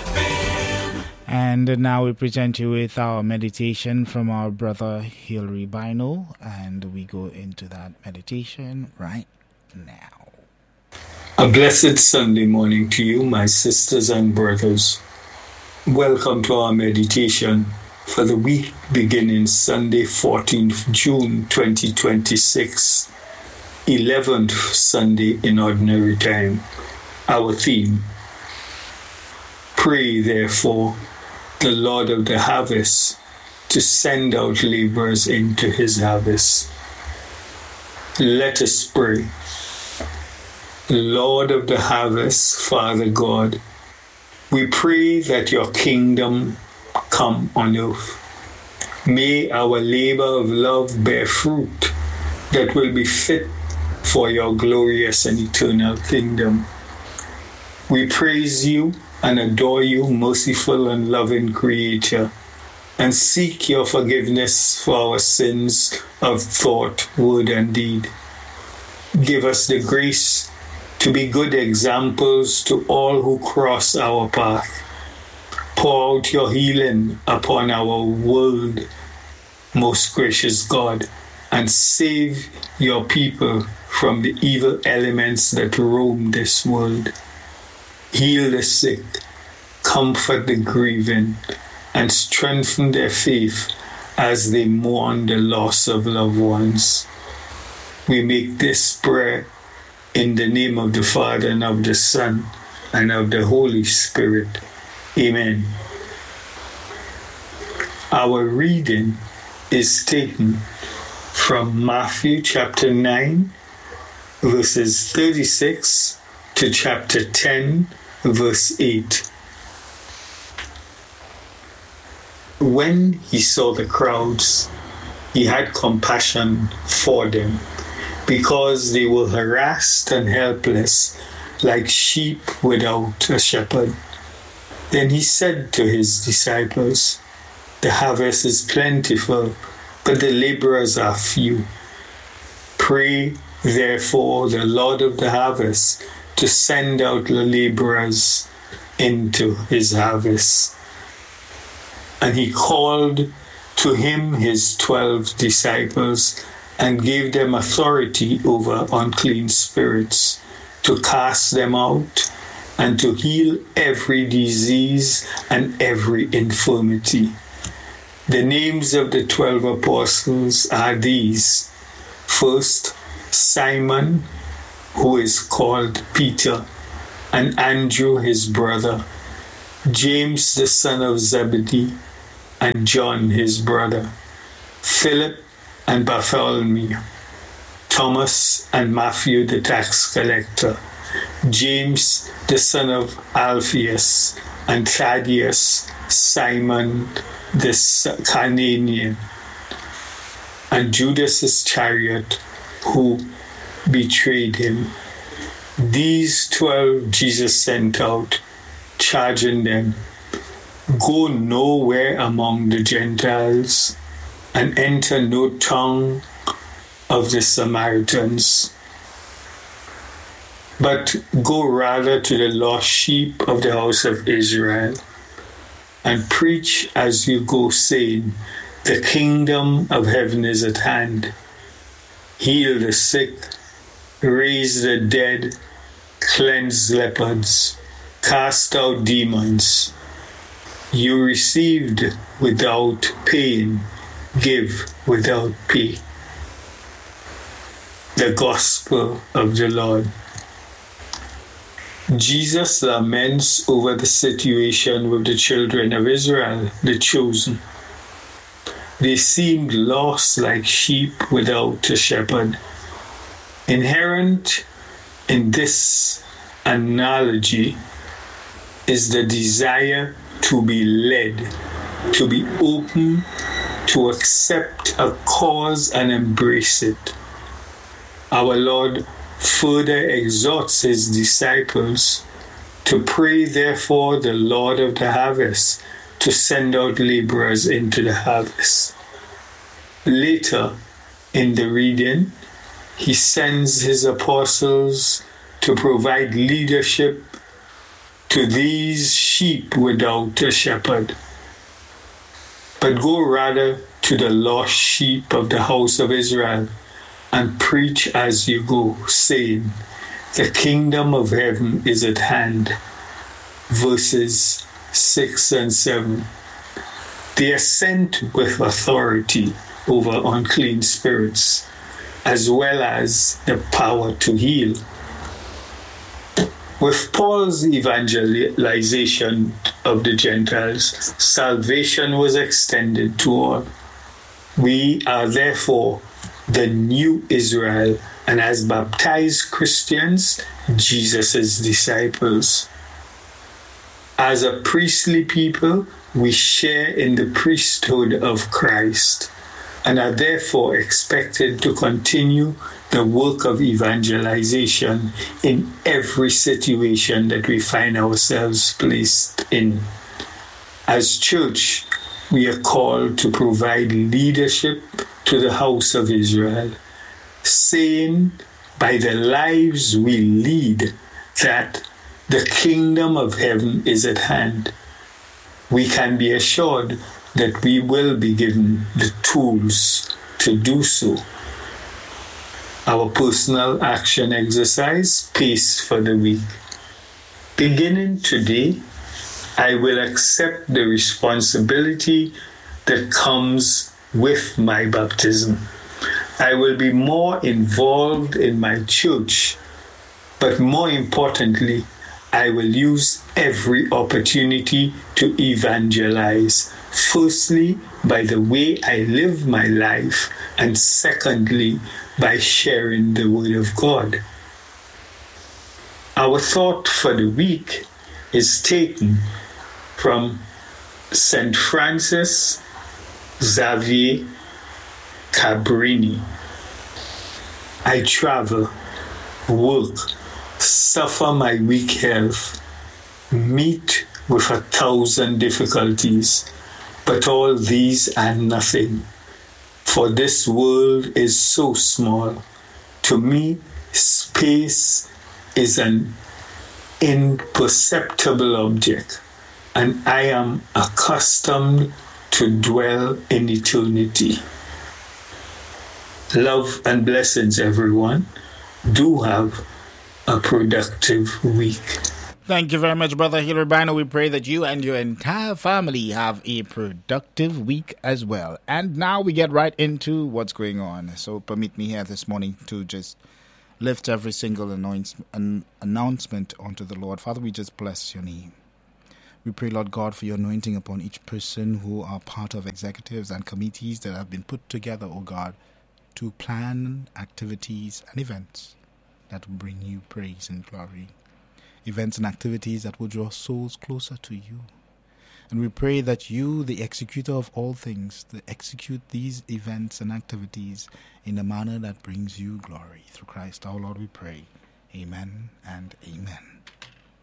And now we present you with our meditation from our brother Hilary Bino, and we go into that meditation right now. A blessed Sunday morning to you, my sisters and brothers. Welcome to our meditation for the week beginning Sunday, 14th June 2026, 11th Sunday in Ordinary Time. Our theme: Pray, therefore, the Lord of the harvest to send out laborers into his harvest. Let us pray. Lord of the harvest, Father God, we pray that your kingdom come on earth. May our labor of love bear fruit that will be fit for your glorious and eternal kingdom. We praise you and adore you, merciful and loving Creator, and seek your forgiveness for our sins of thought, word, and deed. Give us the grace to be good examples to all who cross our path. Pour out your healing upon our world, most gracious God, and save your people from the evil elements that roam this world. Heal the sick, comfort the grieving, and strengthen their faith as they mourn the loss of loved ones. We make this prayer in the name of the Father, and of the Son, and of the Holy Spirit. Amen. Our reading is taken from Matthew chapter 9, verses 36 to chapter 10, verse 8. When he saw the crowds, he had compassion for them, because they were harassed and helpless, like sheep without a shepherd. Then he said to his disciples, "The harvest is plentiful, but the laborers are few. Pray, therefore, the Lord of the harvest to send out the laborers into his harvest." And he called to him his 12 disciples and gave them authority over unclean spirits, to cast them out and to heal every disease and every infirmity. The names of the 12 apostles are these: first, Simon, who is called Peter, and Andrew his brother, James the son of Zebedee, and John his brother, Philip and Bartholomew, Thomas and Matthew the tax collector, James the son of Alphaeus, and Thaddeus, Simon the Cananaean, and Judas Iscariot, who betrayed him. These 12 Jesus sent out, charging them, "Go nowhere among the Gentiles, and enter no tongue of the Samaritans, but go rather to the lost sheep of the house of Israel, and preach as you go, saying, the kingdom of heaven is at hand. Heal the sick, raise the dead, cleanse lepers, cast out demons. You received without paying, give without pay." The Gospel of the Lord. Jesus laments over the situation with the children of Israel, the chosen. They seemed lost like sheep without a shepherd. Inherent in this analogy is the desire to be led, to be open, to accept a cause and embrace it. Our Lord further exhorts his disciples to pray, therefore, the Lord of the harvest to send out laborers into the harvest. Later in the reading, he sends his apostles to provide leadership to these sheep without a shepherd, but go rather to the lost sheep of the house of Israel, and preach as you go, saying, the kingdom of heaven is at hand. Verses 6 and 7. They are sent with authority over unclean spirits, as well as the power to heal. With Paul's evangelization of the Gentiles, salvation was extended to all. We are therefore the new Israel, and as baptized Christians, Jesus' disciples. As a priestly people, we share in the priesthood of Christ and are therefore expected to continue the work of evangelization in every situation that we find ourselves placed in. As church, we are called to provide leadership to the house of Israel, saying by the lives we lead that the kingdom of heaven is at hand. We can be assured that we will be given the tools to do so. Our personal action exercise, Pace for the week. Beginning today, I will accept the responsibility that comes with my baptism. I will be more involved in my church, but more importantly, I will use every opportunity to evangelize. Firstly, by the way I live my life, and secondly, by sharing the Word of God. Our thought for the week is taken from St. Francis Xavier Cabrini. I travel, work, suffer my weak health, meet with 1,000 difficulties, but all these are nothing. For this world is so small. To me, space is an imperceptible object, and I am accustomed to dwell in eternity. Love and blessings, everyone. Do have a productive week. Thank you very much, Brother Hilary Bynel. We pray that you and your entire family have a productive week as well. And now we get right into what's going on. So permit me here this morning to just lift every single announcement onto the Lord. Father, we just bless your name. We pray, Lord God, for your anointing upon each person who are part of executives and committees that have been put together, O God, to plan activities and events that will bring you praise and glory. Events and activities that will draw souls closer to you. And we pray that you, the executor of all things, to execute these events and activities in a manner that brings you glory. Through Christ our Lord we pray. Amen and amen.